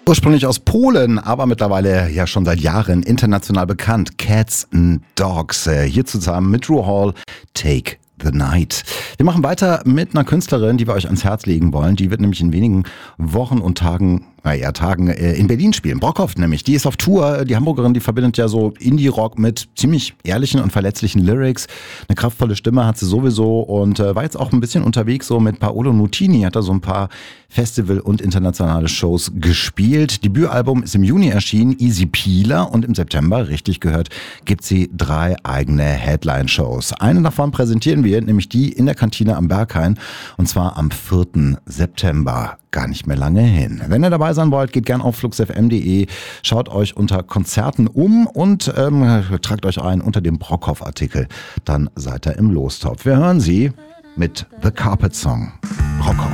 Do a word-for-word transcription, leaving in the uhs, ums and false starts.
Ursprünglich aus Polen, aber mittlerweile ja schon seit Jahren international bekannt. Cats and Dogs. Hier zusammen mit Drew Hall. Take the Night. Wir machen weiter mit einer Künstlerin, die wir euch ans Herz legen wollen. Die wird nämlich in wenigen Wochen und Tagen, naja, Tagen äh, in Berlin spielen. Brockhoff nämlich. Die ist auf Tour. Die Hamburgerin, die verbindet ja so Indie-Rock mit ziemlich ehrlichen und verletzlichen Lyrics. Eine kraftvolle Stimme hat sie sowieso und äh, war jetzt auch ein bisschen unterwegs so mit Paolo Nutini. Hat da so ein paar Festival- und internationale Shows gespielt. Debütalbum ist im Juni erschienen, Easy Peeler, und im September, richtig gehört, gibt sie drei eigene Headline-Shows. Eine davon präsentieren wir, nämlich die in der Kantine am Berghain, und zwar am vierten September. Gar nicht mehr lange hin. Wenn ihr dabei sein wollt, geht gern auf fluxfm punkt de, schaut euch unter Konzerten um und ähm, tragt euch ein unter dem Brockhoff-Artikel. Dann seid ihr im Lostopf. Wir hören sie mit The Carpet Song. Brockhoff.